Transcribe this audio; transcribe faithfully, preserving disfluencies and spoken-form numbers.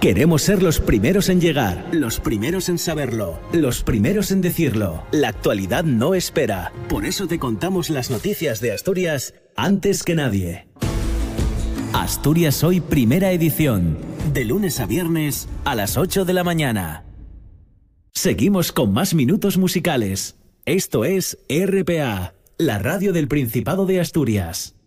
Queremos ser los primeros en llegar, los primeros en saberlo, los primeros en decirlo. La actualidad no espera. Por eso te contamos las noticias de Asturias antes que nadie. Asturias Hoy, primera edición. De lunes a viernes a las ocho de la mañana. Seguimos con más minutos musicales. Esto es R P A, la radio del Principado de Asturias.